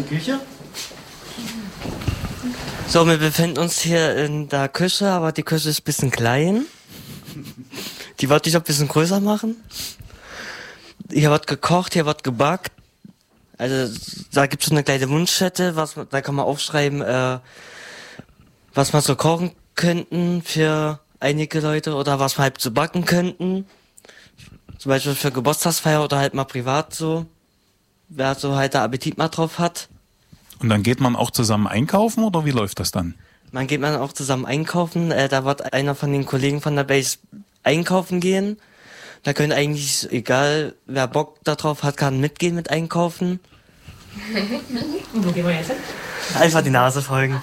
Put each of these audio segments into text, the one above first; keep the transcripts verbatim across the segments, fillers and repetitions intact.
Küche? So, wir befinden uns hier in der Küche, aber die Küche ist ein bisschen klein. Die wollte ich noch ein bisschen größer machen. Hier wird gekocht, hier wird gebackt. Also da gibt es so eine kleine Wunschstätte, was da kann man aufschreiben, äh, was wir so kochen könnten für einige Leute oder was wir halt so backen könnten. Zum Beispiel für Geburtstagsfeier oder halt mal privat so. Wer so halt da Appetit mal drauf hat. Und dann geht man auch zusammen einkaufen oder wie läuft das dann? Man geht man auch zusammen einkaufen. Äh, da wird einer von den Kollegen von der Base einkaufen gehen. Da können eigentlich, egal wer Bock darauf hat, kann mitgehen mit einkaufen. Und wo gehen wir jetzt hin? Einfach die Nase folgen.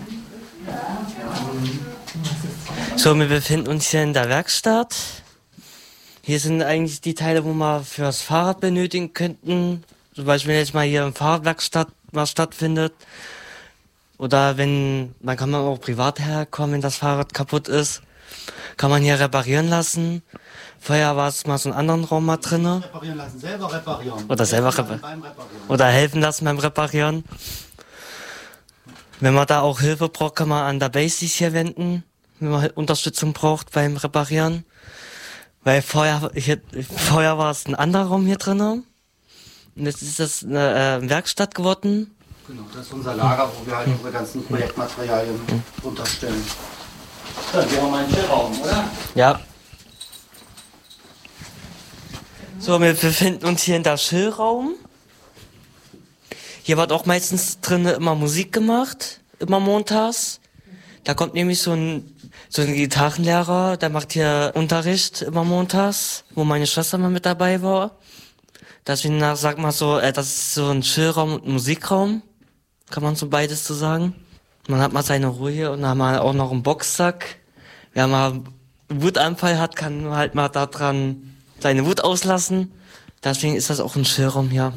So, wir befinden uns hier in der Werkstatt. Hier sind eigentlich die Teile, wo wir fürs Fahrrad benötigen könnten. Zum Beispiel, wenn jetzt mal hier im Fahrradwerkstatt was stattfindet. Oder wenn, dann kann man auch privat herkommen, wenn das Fahrrad kaputt ist. Kann man hier reparieren lassen. Vorher war es mal so einen anderen Raum mal drinne. Reparieren lassen, selber reparieren. Oder selber reparieren. Oder helfen lassen beim Reparieren. Wenn man da auch Hilfe braucht, kann man an der Base sich hier wenden. Wenn man Unterstützung braucht beim Reparieren. Weil vorher, hier, vorher war es ein anderer Raum hier drinne. Und jetzt ist das eine äh, Werkstatt geworden. Genau, das ist unser Lager, wo wir halt unsere ganzen Projektmaterialien unterstellen. Dann gehen wir mal in den Chillraum, oder? Ja. So, wir befinden uns hier in der Chillraum. Hier wird auch meistens drinnen immer Musik gemacht, immer montags. Da kommt nämlich so ein, so ein Gitarrenlehrer, der macht hier Unterricht immer montags, wo meine Schwester mal mit dabei war. Deswegen sagt man so, äh, das ist so ein Chillraum und ein Musikraum. Kann man so beides so sagen. Man hat mal seine Ruhe hier und dann haben wir auch noch einen Boxsack. Wer mal einen Wutanfall hat, kann halt mal da dran seine Wut auslassen. Deswegen ist das auch ein Chillraum hier.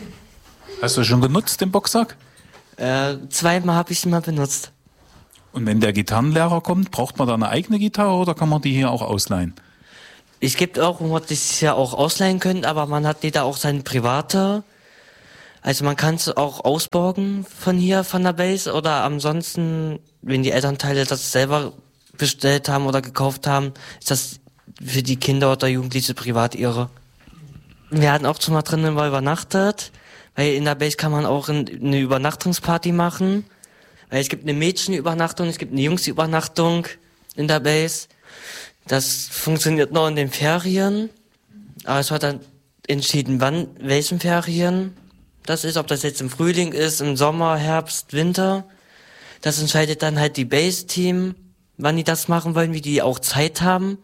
Hast du schon genutzt, den Boxsack? Äh, zweimal habe ich ihn mal benutzt. Und wenn der Gitarrenlehrer kommt, braucht man da eine eigene Gitarre oder kann man die hier auch ausleihen? Es gibt auch, wo man das ja auch ausleihen könnte, aber man hat jeder auch seine private. Also man kann es auch ausborgen von hier, von der Base, oder ansonsten, wenn die Elternteile das selber bestellt haben oder gekauft haben, ist das für die Kinder oder Jugendliche privat ihre. Wir hatten auch schon mal drinnen mal übernachtet, weil in der Base kann man auch eine Übernachtungsparty machen. Weil es gibt eine Mädchenübernachtung, es gibt eine Jungsübernachtung in der Base. Das funktioniert nur in den Ferien. Aber es wird dann entschieden, wann, welchen Ferien das ist. Ob das jetzt im Frühling ist, im Sommer, Herbst, Winter. Das entscheidet dann halt die Base-Team, wann die das machen wollen, wie die auch Zeit haben.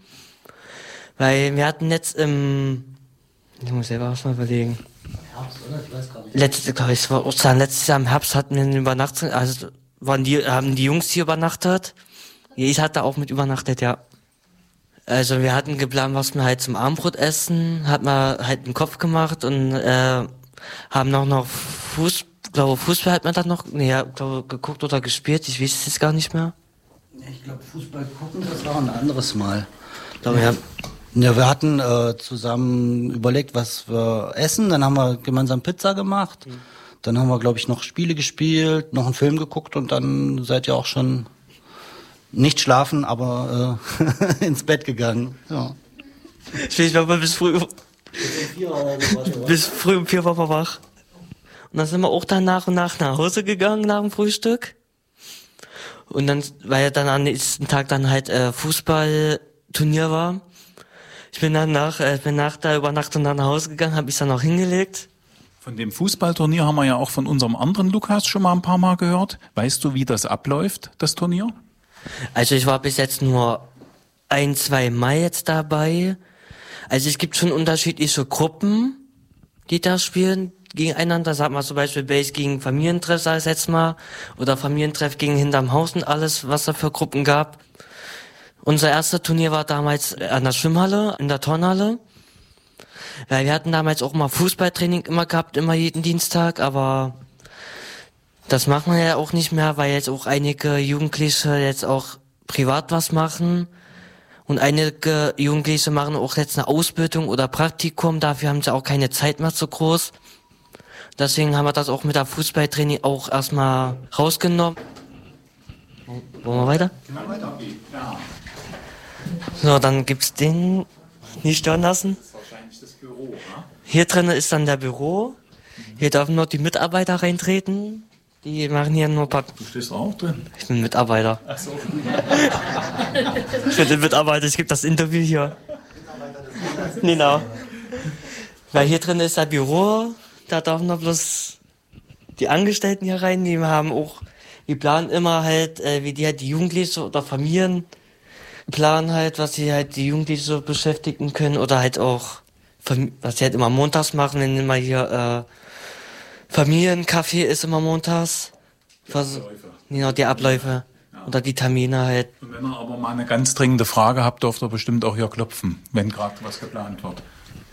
Weil wir hatten jetzt im... Ich muss selber was mal überlegen. Herbst, oder? Ich weiß gar nicht. Letztes, glaube ich, war Ostern. Letztes Jahr im Herbst hatten wir eine Übernachtung, also waren die, haben die Jungs hier übernachtet. Ich hatte auch mit übernachtet, ja. Also wir hatten geplant, was wir halt zum Abendbrot essen, hat man halt einen Kopf gemacht und äh, haben noch noch Fuß, glaube Fußball hat man dann noch, nee, ja, glaube geguckt oder gespielt, ich weiß es jetzt gar nicht mehr. Ich glaube, Fußball gucken, das war ein anderes Mal. Ich glaube, ja. Ja, wir hatten äh, zusammen überlegt, was wir essen, dann haben wir gemeinsam Pizza gemacht, mhm. Dann haben wir, glaube ich, noch Spiele gespielt, noch einen Film geguckt und dann seid ihr auch schon nicht schlafen, aber äh, ins Bett gegangen. Ja. Ich weiß, wir waren bis früh, bis früh um vier war wir wach. Und dann sind wir auch dann nach und nach nach Hause gegangen nach dem Frühstück. Und dann, weil ja dann am nächsten Tag dann halt äh, Fußballturnier war. Ich bin dann nach, äh, bin nach der Übernachtung dann nach Hause gegangen, habe mich dann noch hingelegt. Von dem Fußballturnier haben wir ja auch von unserem anderen Lukas schon mal ein paar Mal gehört. Weißt du, wie das abläuft, das Turnier? Also ich war bis jetzt nur ein, zwei Mal jetzt dabei. Also es gibt schon unterschiedliche Gruppen, die da spielen gegeneinander. Sag mal zum Beispiel Base gegen Familientreff, sag ich jetzt mal. Oder Familientreff gegen hinterm Haus und alles, was da für Gruppen gab. Unser erstes Turnier war damals an der Schwimmhalle, in der Turnhalle. Weil wir hatten damals auch mal Fußballtraining immer gehabt, immer jeden Dienstag, aber das macht man ja auch nicht mehr, weil jetzt auch einige Jugendliche jetzt auch privat was machen und einige Jugendliche machen auch jetzt eine Ausbildung oder Praktikum, dafür haben sie auch keine Zeit mehr so groß. Deswegen haben wir das auch mit der Fußballtraining auch erstmal rausgenommen. Wollen wir weiter? Ja. So, dann gibt's den nicht stören lassen. Das ist wahrscheinlich das Büro, ne? Hier drin ist dann der Büro. Hier dürfen nur die Mitarbeiter reintreten. Die machen hier nur ein paar... Du stehst auch drin. Ich bin Mitarbeiter. Ach so. Ich bin Mitarbeiter, ich gebe das Interview hier. Genau. Weil hier drin ist das Büro, da dürfen nur bloß die Angestellten hier rein, die haben auch, die planen immer halt, äh, wie die halt die Jugendlichen oder Familien planen halt, was sie halt die Jugendlichen so beschäftigen können oder halt auch, was sie halt immer montags machen, wenn immer hier äh, Familiencafé ist immer montags. Die Abläufe. Genau, die Abläufe. Ja. Oder die Termine halt. Und wenn ihr aber mal eine ganz dringende Frage habt, dürft ihr bestimmt auch hier klopfen, wenn gerade was geplant wird.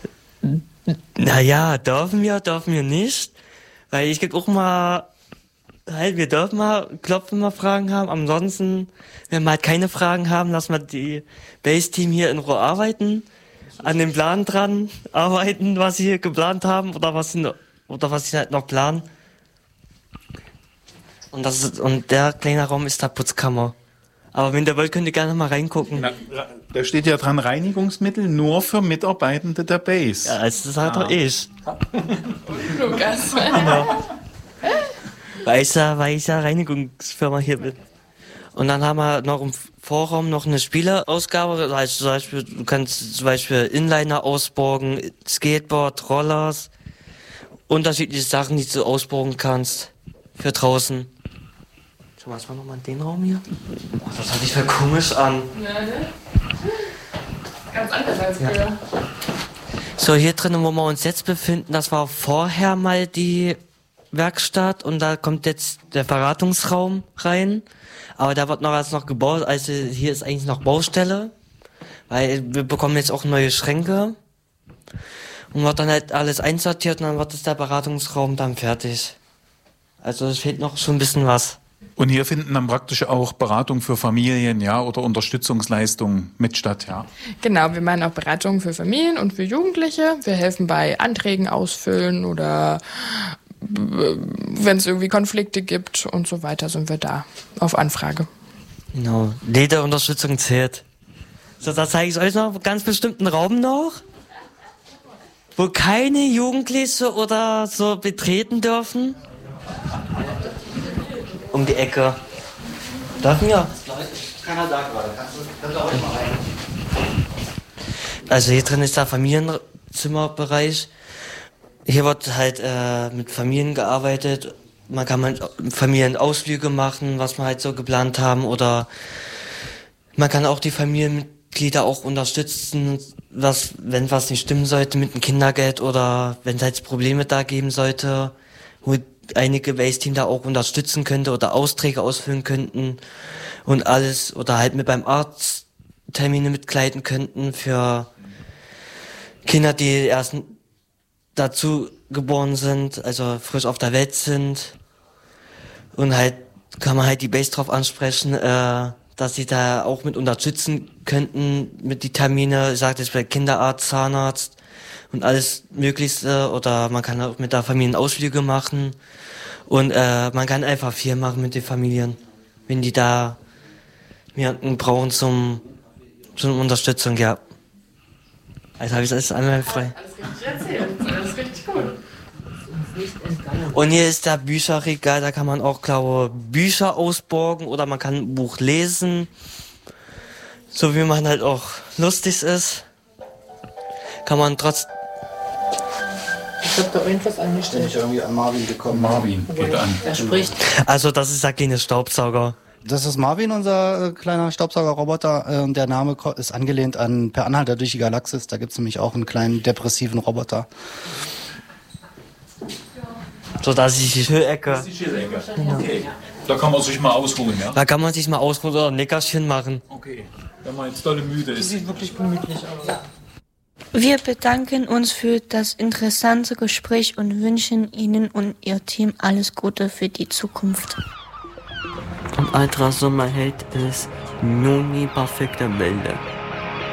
Naja, dürfen wir, dürfen wir nicht. Weil ich gebe auch mal, halt, wir dürfen mal klopfen, mal Fragen haben. Ansonsten, wenn wir halt keine Fragen haben, lassen wir die Base-Team hier in Ruhe arbeiten. An dem Plan dran arbeiten, was sie hier geplant haben oder was sie, oder was sie halt noch planen. Und das ist, und der kleine Raum ist der Putzkammer. Aber wenn ihr wollt, könnt ihr gerne mal reingucken. Na, da steht ja dran, Reinigungsmittel nur für Mitarbeitende der Base. Ja, also das hat doch ich. Lukas. Genau. Weil ich ja, weil ich ja Reinigungsfirma hier bin. Und dann haben wir noch im Vorraum noch eine Spielerausgabe. Also zum Beispiel, du kannst zum Beispiel Inliner ausborgen, Skateboard, Rollers. Unterschiedliche Sachen, die du ausborgen kannst. Für draußen. Schau mal, was war nochmal in den Raum hier? Ach, das hört sich voll komisch an. Ja, ne? Ganz anders als früher. Ja. So, hier drinnen, wo wir uns jetzt befinden, das war vorher mal die Werkstatt und da kommt jetzt der Beratungsraum rein. Aber da wird noch was noch gebaut, also hier ist eigentlich noch Baustelle. Weil wir bekommen jetzt auch neue Schränke. Und wird dann halt alles einsortiert und dann wird es der Beratungsraum dann fertig. Also es fehlt noch schon ein bisschen was. Und hier finden dann praktisch auch Beratung für Familien, ja, oder Unterstützungsleistungen mit statt, ja. Genau, wir machen auch Beratungen für Familien und für Jugendliche. Wir helfen bei Anträgen ausfüllen oder wenn es irgendwie Konflikte gibt und so weiter, sind wir da auf Anfrage. Genau, jede Unterstützung zählt. So, da zeige ich euch noch einen ganz bestimmten Raum noch, wo keine Jugendliche oder so betreten dürfen. Um die Ecke. Dürfen wir? Keiner da gerade. Kannst du auch mal rein. Also hier drin ist der Familienzimmerbereich. Hier wird halt äh, mit Familien gearbeitet. Man kann halt Familienausflüge machen, was wir halt so geplant haben. Oder man kann auch die Familienmitglieder auch unterstützen, was, wenn was nicht stimmen sollte mit dem Kindergeld oder wenn es halt Probleme da geben sollte, wo einige Base-Team da auch unterstützen könnte oder Austräge ausfüllen könnten und alles oder halt mit beim Arzt Termine mitgleiten könnten für Kinder, die erst dazu geboren sind, also frisch auf der Welt sind. Und halt kann man halt die Base drauf ansprechen, äh, dass sie da auch mit unterstützen könnten mit die Termine, ich sagte jetzt bei Kinderarzt, Zahnarzt und alles Möglichste. Oder man kann auch mit der Familie Ausflüge machen. Und äh, man kann einfach viel machen mit den Familien, wenn die da jemanden brauchen zum, zum Unterstützung, ja. Also habe ich das einmal frei. Alles richtig erzählt, alles richtig cool. Und hier ist der Bücherregal, da kann man auch, glaube ich, Bücher ausborgen oder man kann ein Buch lesen, so wie man halt auch lustig ist. Kann man trotz... Ich hab da irgendwas Bin angestellt. ich irgendwie an Marvin gekommen. Marvin, geht an. Er spricht. Also das ist der kleine Staubsauger. Das ist Marvin, unser äh, kleiner Staubsaugerroboter. Äh, und der Name ko- ist angelehnt an Per Anhalter durch die Galaxis. Da gibt's nämlich auch einen kleinen depressiven Roboter. So, das ist die Schielecke. Die Schielecke. Okay. Da kann man sich mal ausruhen, ja? Da kann man sich mal ausruhen oder ein Nickerchen machen. Okay. Wenn man jetzt dolle müde ist. Sieht wirklich gemütlich aus. Wir bedanken uns für das interessante Gespräch und wünschen Ihnen und Ihr Team alles Gute für die Zukunft. Und Ultrasommerheld ist Juni perfekte Bilder.